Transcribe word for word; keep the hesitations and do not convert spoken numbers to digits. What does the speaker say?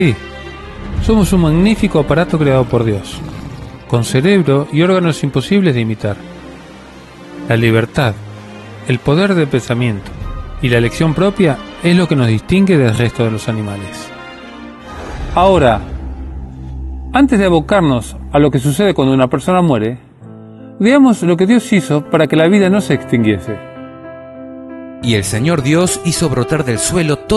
Sí, somos un magnífico aparato creado por Dios, con cerebro y órganos imposibles de imitar. La libertad, el poder de pensamiento y la elección propia es lo que nos distingue del resto de los animales. Ahora, antes de abocarnos a lo que sucede cuando una persona muere, veamos lo que Dios hizo para que la vida no se extinguiese. Y el Señor Dios hizo brotar del suelo todo